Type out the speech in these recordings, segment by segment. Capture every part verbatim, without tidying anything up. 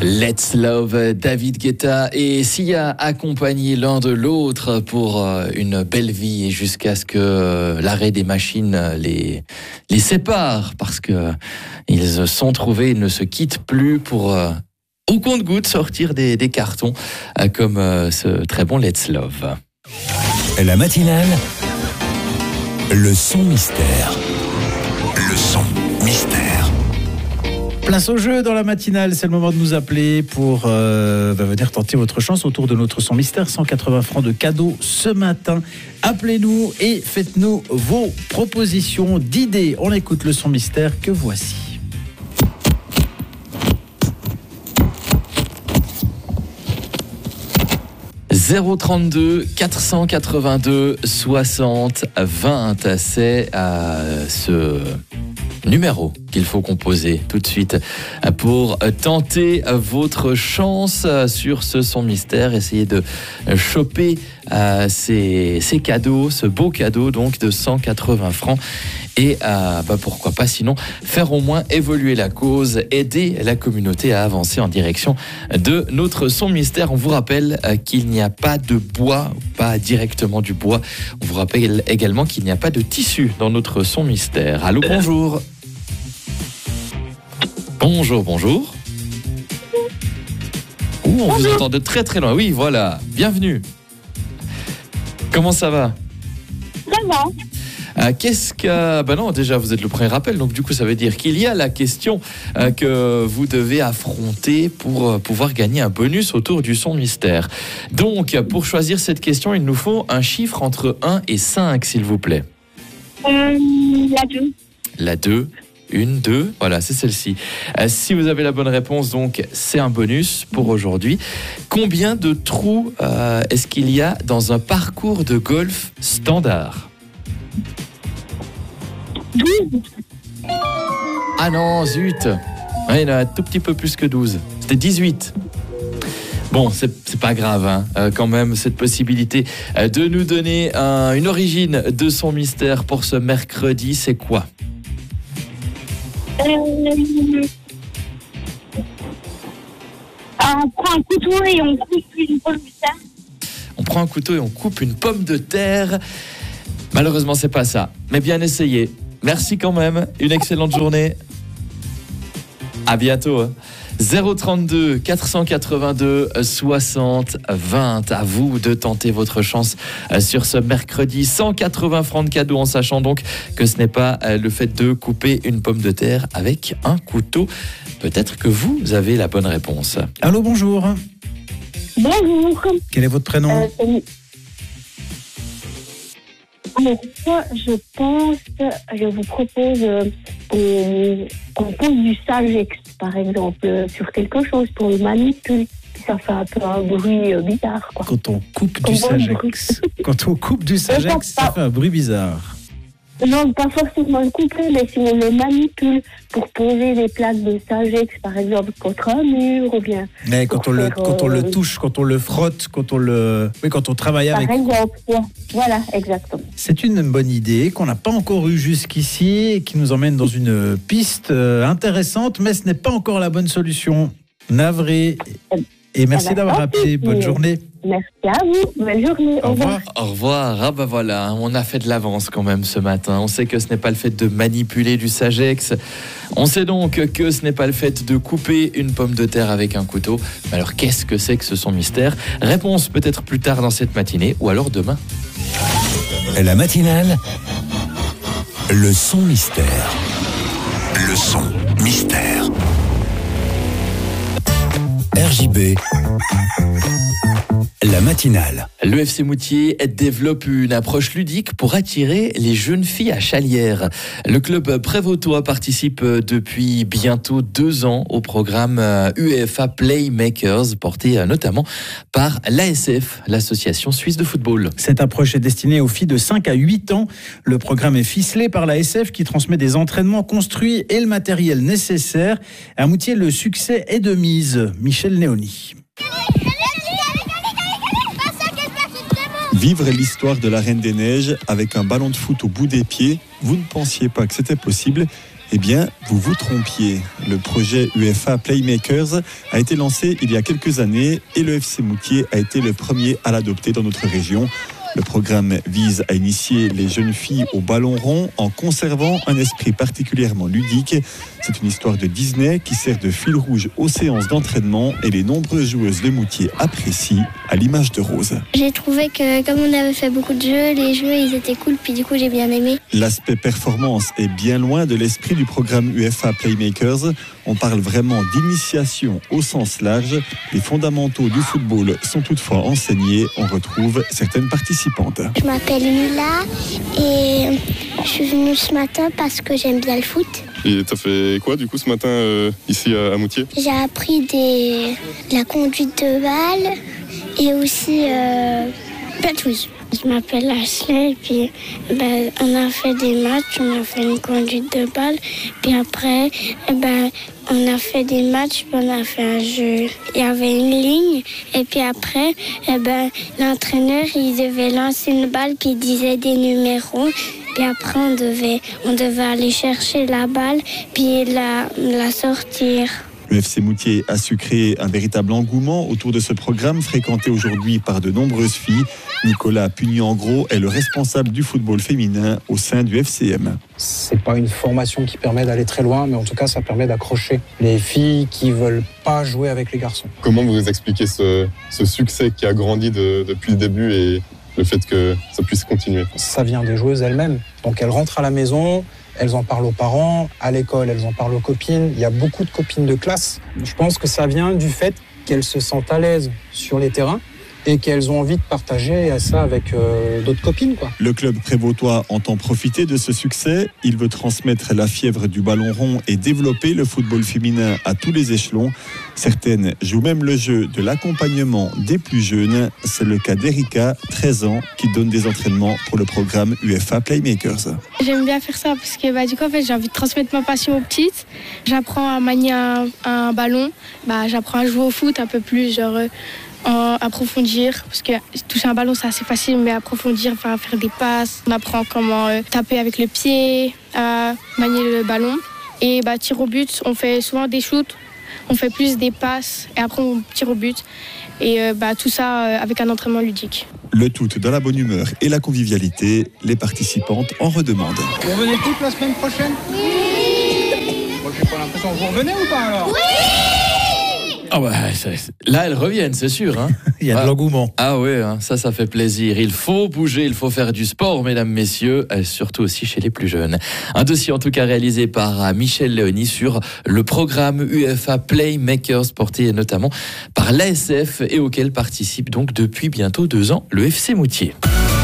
Let's Love, David Guetta et Sia accompagnés l'un de l'autre pour une belle vie et jusqu'à ce que l'arrêt des machines les, les sépare parce que ils se sont trouvés, ils ne se quittent plus pour au compte-gouttes sortir des, des cartons comme ce très bon Let's Love. La matinale, le son mystère. Le son mystère. Place au jeu dans la matinale, c'est le moment de nous appeler pour euh, bah, venir tenter votre chance autour de notre son mystère. cent quatre-vingts francs de cadeaux ce matin. Appelez-nous et faites-nous vos propositions d'idées. On écoute le son mystère que voici. zéro trente-deux quatre cent quatre-vingt-deux soixante vingt, c'est euh, ce numéro qu'il faut composer tout de suite pour tenter votre chance sur ce son mystère, essayer de choper euh, ces, ces cadeaux, ce beau cadeau donc de cent quatre-vingts francs et euh, bah pourquoi pas sinon faire au moins évoluer la cause, aider la communauté à avancer en direction de notre son mystère. On vous rappelle euh, qu'il n'y a pas de bois, pas directement du bois. On vous rappelle également qu'il n'y a pas de tissu dans notre son mystère. Allô, bonjour. Bonjour, bonjour. Ouh, on bonjour. Vous entend de très très loin. Oui, voilà. Bienvenue. Comment ça va? Ça va. Euh, qu'est-ce que... Ben non, déjà, vous êtes le premier rappel, donc du coup, ça veut dire qu'il y a la question euh, que vous devez affronter pour euh, pouvoir gagner un bonus autour du son mystère. Donc, pour choisir cette question, il nous faut un chiffre entre un et cinq, s'il vous plaît. Euh, la deux. La deux. Une, deux, voilà, c'est celle-ci. Euh, si vous avez la bonne réponse, donc, c'est un bonus pour aujourd'hui. Combien de trous euh, est-ce qu'il y a dans un parcours de golf standard ? douze. Ah non, zut. Ouais, il y en a un tout petit peu plus que douze. C'était dix-huit. Bon, c'est, c'est pas grave, hein, euh, quand même, cette possibilité euh, de nous donner un, une origine de son mystère pour ce mercredi, c'est quoi ? Euh, on prend un couteau et on coupe une pomme de terre. On prend un couteau et on coupe une pomme de terre. Malheureusement, c'est pas ça. Mais bien essayé. Merci quand même. Une excellente journée. À bientôt. Hein. zéro trente-deux quatre cent quatre-vingt-deux soixante vingt. À vous de tenter votre chance sur ce mercredi. cent quatre-vingts francs de cadeaux en sachant donc que ce n'est pas le fait de couper une pomme de terre avec un couteau. Peut-être que vous avez la bonne réponse. Allô, bonjour. Bonjour. Quel est votre prénom ? Euh, c'est... Alors, moi, je pense, je vous propose euh, qu'on, qu'on pose du Sagex, par exemple, sur quelque chose pour le manipule. Ça fait un peu un bruit euh, bizarre, quoi. Quand on coupe du Sagex, quand on coupe du Sagex, ça fait un bruit bizarre. Non, pas forcément le couper, mais si on le manipule pour poser des plaques de Sagex, par exemple, contre un mur, ou bien... Mais quand on, le, faire, quand on euh, le touche, quand on le frotte, quand on le... Oui, quand on travaille par avec... Par exemple, ouais. Voilà, exactement. C'est une bonne idée qu'on n'a pas encore eue jusqu'ici et qui nous emmène dans une piste intéressante, mais ce n'est pas encore la bonne solution. Navré. Et merci ah d'avoir appelé. Bonne journée. Merci à vous. Bonne journée. Au revoir. Au revoir. Ah bah voilà, on a fait de l'avance quand même ce matin. On sait que ce n'est pas le fait de manipuler du Sagex. On sait donc que ce n'est pas le fait de couper une pomme de terre avec un couteau. Mais alors qu'est-ce que c'est que ce son mystère ? Réponse peut-être plus tard dans cette matinée ou alors demain. La matinale, le son mystère. Le son mystère. R J B, la matinale. Le F C Moutier développe une approche ludique pour attirer les jeunes filles à Chalières. Le club prévôtois participe depuis bientôt deux ans au programme UEFA Playmakers, porté notamment par l'A S F, l'association suisse de football. Cette approche est destinée aux filles de cinq à huit ans. Le programme est ficelé par l'A S F qui transmet des entraînements construits et le matériel nécessaire. À Moutier, le succès est de mise. Michel Néoni. Vivre l'histoire de la Reine des Neiges avec un ballon de foot au bout des pieds, vous ne pensiez pas que c'était possible. Eh bien, vous vous trompiez. Le projet U F A Playmakers a été lancé il y a quelques années et le F C Moutier a été le premier à l'adopter dans notre région. Le programme vise à initier les jeunes filles au ballon rond en conservant un esprit particulièrement ludique. C'est une histoire de Disney qui sert de fil rouge aux séances d'entraînement et les nombreuses joueuses de Moutier apprécient, à l'image de Rose. J'ai trouvé que comme on avait fait beaucoup de jeux, les jeux ils étaient cool, puis du coup j'ai bien aimé. L'aspect performance est bien loin de l'esprit du programme U F A Playmakers. On parle vraiment d'initiation au sens large. Les fondamentaux du football sont toutefois enseignés. On retrouve certaines participantes. Je m'appelle Mila et je suis venue ce matin parce que j'aime bien le foot. Et t'as fait quoi du coup ce matin euh, ici à, à Moutier? J'ai appris des, de la conduite de balle et aussi euh, plein de choses. Je m'appelle Ashley et puis ben, on a fait des matchs, on a fait une conduite de balle, puis après ben, on a fait des matchs, puis on a fait un jeu. Il y avait une ligne et puis après eh ben, l'entraîneur il devait lancer une balle puis il disait des numéros. Puis après on devait, on devait aller chercher la balle puis la, la sortir. Le F C Moutier a su créer un véritable engouement autour de ce programme fréquenté aujourd'hui par de nombreuses filles. Nicolas Pugny-en-Gros est le responsable du football féminin au sein du F C M. C'est pas une formation qui permet d'aller très loin, mais en tout cas ça permet d'accrocher les filles qui veulent pas jouer avec les garçons. Comment vous expliquez ce, ce succès qui a grandi de, depuis le début et le fait que ça puisse continuer? Ça vient des joueuses elles-mêmes. Donc elles rentrent à la maison, elles en parlent aux parents, à l'école, elles en parlent aux copines. Il y a beaucoup de copines de classe. Je pense que ça vient du fait qu'elles se sentent à l'aise sur les terrains et qu'elles ont envie de partager ça avec euh, d'autres copines, quoi. Le club prévôtois entend profiter de ce succès. Il veut transmettre la fièvre du ballon rond et développer le football féminin à tous les échelons. Certaines jouent même le jeu de l'accompagnement des plus jeunes. C'est le cas d'Erika, treize ans, qui donne des entraînements pour le programme U F A Playmakers. J'aime bien faire ça parce que bah, du coup, en fait, j'ai envie de transmettre ma passion aux petites. J'apprends à manier un, un ballon, bah, j'apprends à jouer au foot un peu plus, genre euh, en approfondir, parce que toucher un ballon c'est assez facile, mais approfondir, enfin, faire des passes. On apprend comment euh, taper avec le pied, euh, manier le ballon. Et bah, tir au but, on fait souvent des shoots, on fait plus des passes et après on tire au but. Et euh, bah, tout ça euh, avec un entraînement ludique. Le tout dans la bonne humeur et la convivialité, les participantes en redemandent. Vous revenez toutes la semaine prochaine? Oui. Moi j'ai pas l'impression, vous revenez ou pas alors? Oui. Ah bah, là, elles reviennent, c'est sûr. Hein. Il y a de ah, l'engouement. Ah oui, hein, ça, ça fait plaisir. Il faut bouger, il faut faire du sport, mesdames, messieurs, surtout aussi chez les plus jeunes. Un dossier en tout cas réalisé par Michel Léonie sur le programme U F A Playmakers, porté notamment par l'A S F et auquel participe donc depuis bientôt deux ans le F C Moutier.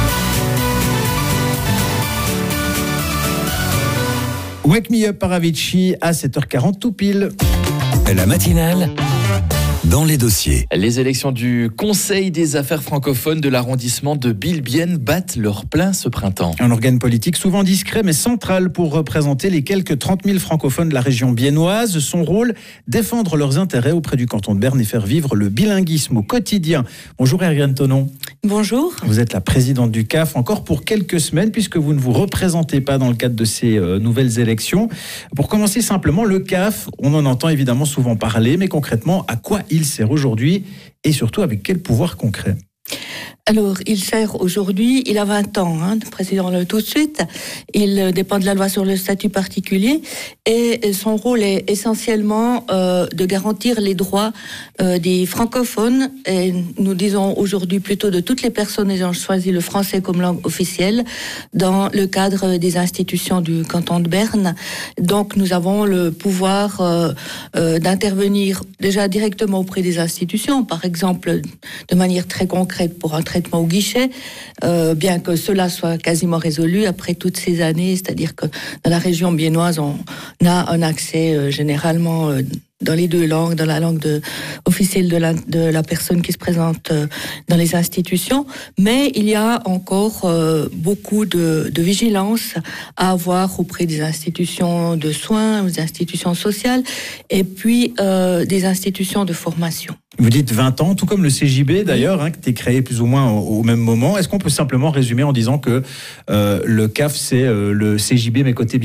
Wake Me Up par Avicii à sept heures quarante tout pile. La matinale dans les dossiers. Les élections du Conseil des affaires francophones de l'arrondissement de Bilbienne battent leur plein ce printemps. Un organe politique souvent discret mais central pour représenter les quelques trente mille francophones de la région biennoise. Son rôle, défendre leurs intérêts auprès du canton de Berne et faire vivre le bilinguisme au quotidien. Bonjour Ariane Tonon. Bonjour. Vous êtes la présidente du C A F encore pour quelques semaines puisque vous ne vous représentez pas dans le cadre de ces euh, nouvelles élections. Pour commencer simplement, le C A F, on en entend évidemment souvent parler, mais concrètement, à quoi il sert aujourd'hui et surtout avec quel pouvoir concret? Alors, il sert aujourd'hui, il a vingt ans, hein, président le tout de suite. Il dépend de la loi sur le statut particulier et son rôle est essentiellement euh, de garantir les droits euh, des francophones. Et nous disons aujourd'hui plutôt de toutes les personnes ayant choisi le français comme langue officielle dans le cadre des institutions du canton de Berne. Donc, nous avons le pouvoir euh, euh, d'intervenir déjà directement auprès des institutions, par exemple de manière très concrète pour un traitement au guichet, euh, bien que cela soit quasiment résolu après toutes ces années, c'est-à-dire que dans la région biennoise, on a un accès euh, généralement euh, dans les deux langues, dans la langue de, officielle de la, de la personne qui se présente euh, dans les institutions, mais il y a encore euh, beaucoup de, de vigilance à avoir auprès des institutions de soins, des institutions sociales, et puis euh, des institutions de formation. Vous dites vingt ans, tout comme le C J B d'ailleurs, hein, qui était créé plus ou moins au, au même moment. Est-ce qu'on peut simplement résumer en disant que euh, le C A F, c'est euh, le C J B mais côté biennois ?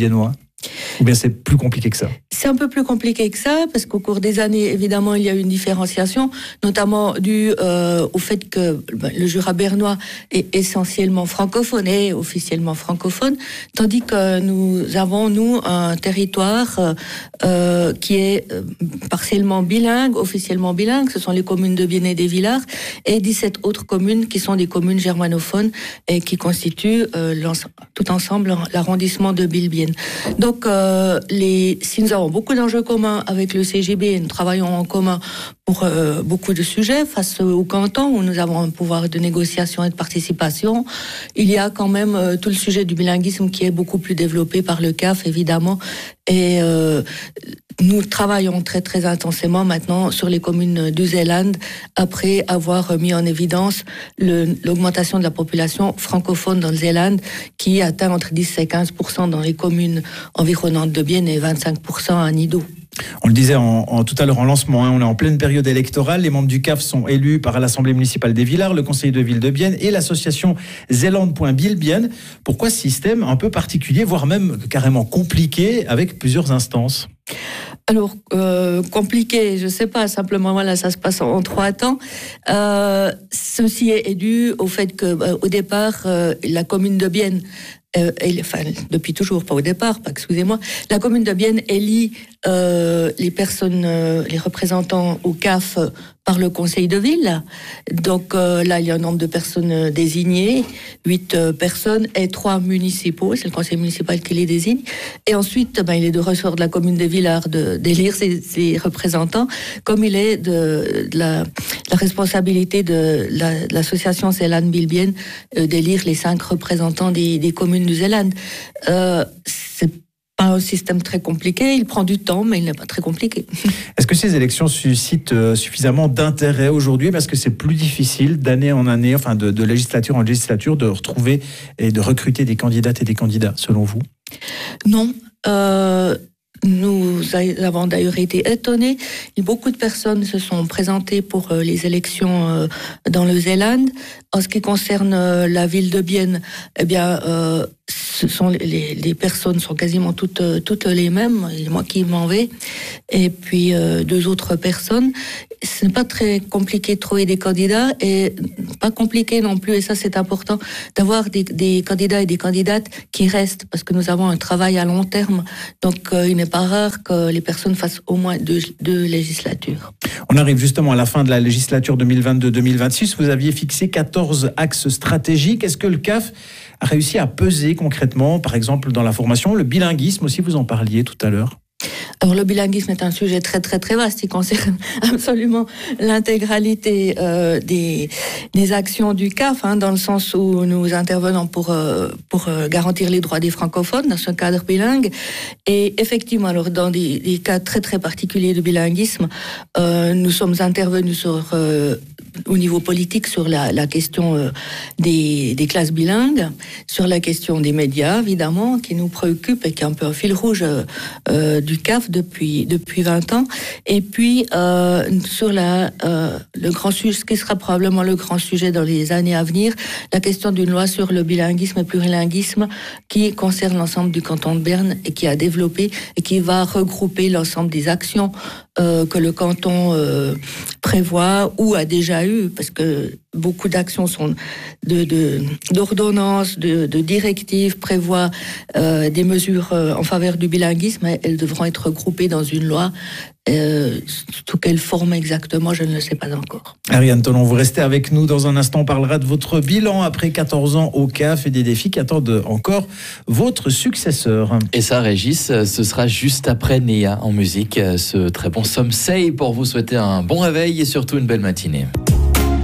Ou bien c'est plus compliqué que ça? C'est un peu plus compliqué que ça, parce qu'au cours des années, évidemment, il y a eu une différenciation, notamment due euh, au fait que ben, le Jura bernois est essentiellement francophone et officiellement francophone, tandis que nous avons, nous, un territoire euh, euh, qui est euh, partiellement bilingue, officiellement bilingue. Ce sont les communes de Bienne et des Villars, et dix-sept autres communes qui sont des communes germanophones et qui constituent euh, tout ensemble l'arrondissement de Biel-Bienne. Donc, euh, les, si nous avons beaucoup d'enjeux communs avec le C G B, et nous travaillons en commun pour euh, beaucoup de sujets face au canton où nous avons un pouvoir de négociation et de participation. Il y a quand même euh, tout le sujet du bilinguisme qui est beaucoup plus développé par le C A F, évidemment. Et euh, nous travaillons très très intensément maintenant sur les communes du Zéland après avoir mis en évidence le, l'augmentation de la population francophone dans le Zéland qui atteint entre dix et quinze pour cent dans les communes environnantes de Bienne et vingt-cinq pour cent à Nido. On le disait en, en, tout à l'heure en lancement, hein, on est en pleine période électorale. Les membres du C A F sont élus par l'Assemblée municipale des Villars, le conseil de ville de Bienne et l'association Zéland.Biel-Bienne. Pourquoi ce système un peu particulier, voire même carrément compliqué, avec plusieurs instances? Alors, euh, compliqué, je sais pas, simplement, voilà, ça se passe en, en trois temps. Euh, ceci est, est dû au fait que, euh, au départ, euh, la commune de Bienne, euh, elle, enfin, depuis toujours, pas au départ, pas, excusez-moi, la commune de Bienne élit euh, les personnes, euh, les représentants au C A F par le conseil de ville. Donc euh, là, il y a un nombre de personnes désignées, huit euh, personnes et trois municipaux. C'est le conseil municipal qui les désigne. Et ensuite, ben, il est de ressort de la commune des Villars de, d'élire ses, ses représentants, comme il est de, de la, la responsabilité de, la, de l'association Zéland-Biel-Bienne euh, d'élire les cinq représentants des, des communes du Zéland. Euh, c'est pas un système très compliqué, il prend du temps, mais il n'est pas très compliqué. Est-ce que ces élections suscitent suffisamment d'intérêt aujourd'hui, parce que c'est plus difficile d'année en année, enfin de, de législature en législature, de retrouver et de recruter des candidates et des candidats, selon vous? Non. Euh... Nous avons d'ailleurs été étonnés. Beaucoup de personnes se sont présentées pour les élections dans le Zéland. En ce qui concerne la ville de Bienne, eh bien, euh, ce sont les, les personnes sont quasiment toutes, toutes les mêmes. Et moi qui m'en vais. Et puis euh, deux autres personnes. Ce n'est pas très compliqué de trouver des candidats et pas compliqué non plus. Et ça, c'est important d'avoir des, des candidats et des candidates qui restent, parce que nous avons un travail à long terme. Donc, euh, il n'est pas rare que les personnes fassent au moins deux, deux législatures. On arrive justement à la fin de la législature deux mille vingt-deux deux mille vingt-six. Vous aviez fixé quatorze axes stratégiques. Est-ce que le C A F a réussi à peser concrètement, par exemple, dans la formation, le bilinguisme aussi, vous en parliez tout à l'heure? Alors, le bilinguisme est un sujet très très très vaste. Il concerne absolument l'intégralité euh, des, des actions du C A F, hein, dans le sens où nous intervenons pour, euh, pour euh, garantir les droits des francophones dans ce cadre bilingue. Et effectivement, alors dans des, des cas très très particuliers de bilinguisme, euh, nous sommes intervenus sur, euh, au niveau politique sur la, la question euh, des, des classes bilingues, sur la question des médias, évidemment, qui nous préoccupe et qui est un peu un fil rouge euh, du C A F depuis depuis vingt ans, et puis euh, sur la euh, le grand sujet, ce qui sera probablement le grand sujet dans les années à venir, la question d'une loi sur le bilinguisme et plurilinguisme qui concerne l'ensemble du canton de Berne et qui a développé et qui va regrouper l'ensemble des actions euh, que le canton euh, prévoit ou a déjà eu, parce que beaucoup d'actions sont de, de d'ordonnances, de, de directives prévoient euh, des mesures euh, en faveur du bilinguisme. Elles devront être regroupées dans une loi. Euh, sous quelle forme exactement, je ne le sais pas encore. Ariane Tolon, vous restez avec nous. Dans un instant, on parlera de votre bilan après quatorze ans au C A F et des défis qui attendent encore votre successeur. Et ça, Régis, ce sera juste après Néa en musique, ce très bon Some Say, pour vous souhaiter un bon réveil et surtout une belle matinée.